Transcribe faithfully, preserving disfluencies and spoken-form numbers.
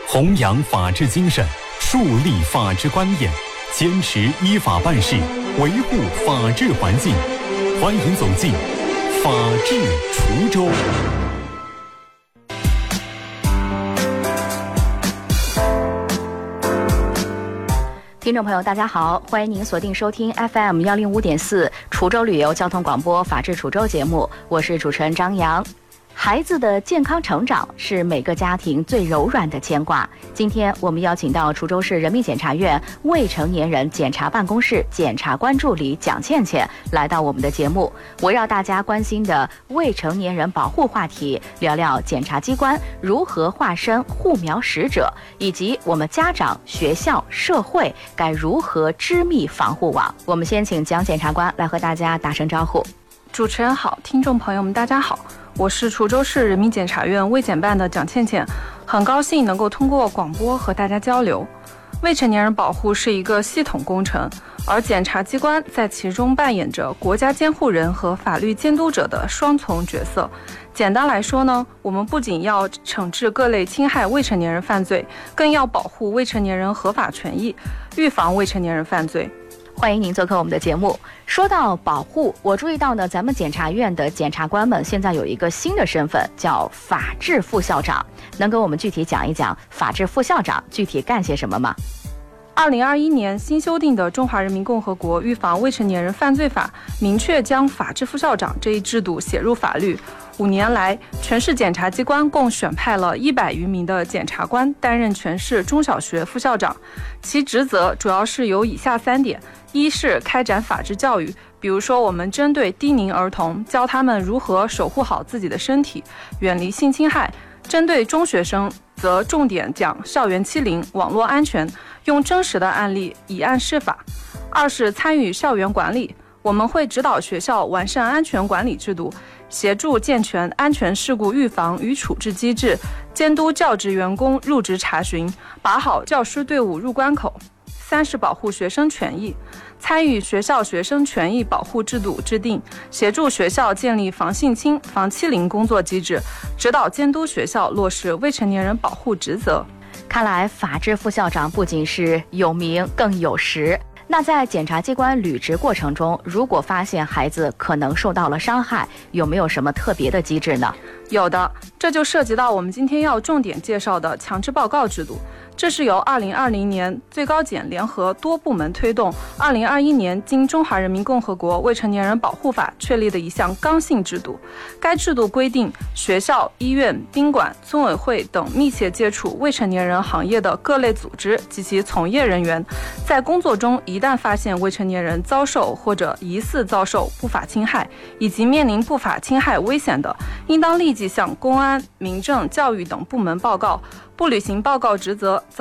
弘扬法治精神，树立法治观念，坚持依法办事，维护法治环境。欢迎走进法治滁州。 听众朋友大家好，欢迎您锁定收听 F M 一零五点四滁州旅游交通广播法治滁州节目，我是主持人张扬。孩子的健康成长是每个家庭最柔软的牵挂。今天我们邀请到滁州市人民检察院未成年人检察办公室检察官助理蒋倩倩来到我们的节目，围绕大家关心的未成年人保护话题，聊聊检察机关如何化身护苗使者，以及我们家长、学校、社会该如何织密防护网。我们先请蒋检察官来和大家打声招呼。 主持人好，听众朋友们大家好，我是滁州市人民检察院卫检办的蒋倩倩，很高兴能够通过广播和大家交流。未成年人保护是一个系统工程，而检察机关在其中扮演着国家监护人和法律监督者的双重角色。简单来说呢，我们不仅要惩治各类侵害未成年人犯罪，更要保护未成年人合法权益，预防未成年人犯罪。 欢迎您做客我们的节目。说到保护，我注意到呢，咱们检察院的检察官们现在有一个新的身份，叫法制副校长，能给我们具体讲一讲法制副校长具体干些什么吗？ 二零二一年新修订的《中华人民共和国预防未成年人犯罪法》明确将法制副校长这一制度写入法律。五年来，全市检察机关共选派了一百余名的检察官担任全市中小学副校长，其职责主要是有以下三点：一是开展法治教育，比如说我们针对低龄儿童，教他们如何守护好自己的身体，远离性侵害；针对中学生，则重点讲校园欺凌、网络安全，用真实的案例以案释法。二是参与校园管理，我们会指导学校完善安全管理制度，协助健全安全事故预防与处置机制，监督教职员工入职查询，把好教师队伍入关口。三是保护学生权益，参与学校学生权益保护制度制定，协助学校建立防性侵、防欺凌工作机制，指导监督学校落实未成年人保护职责。 看来法制副校长不仅是有名更有实。那在检察机关履职过程中，如果发现孩子可能受到了伤害，有没有什么特别的机制呢？ 有的，这就涉及到我们今天要重点介绍的强制报告制度。这是由二零二零年最高检联合多部门推动，二零二一年经中华人民共和国未成年人保护法确立的一项刚性制度。该制度规定，学校、医院、宾馆、村委会等密切接触未成年人行业的各类组织及其从业人员，在工作中一旦发现未成年人遭受或者疑似遭受不法侵害，以及面临不法侵害危险的，应当立即向公安、民政、教育等部门报告。不履行报告职责